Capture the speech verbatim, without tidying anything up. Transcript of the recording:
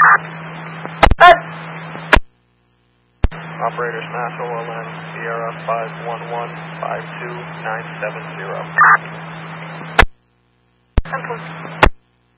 Operator Smash O L M, Sierra five one one five two nine seven zero.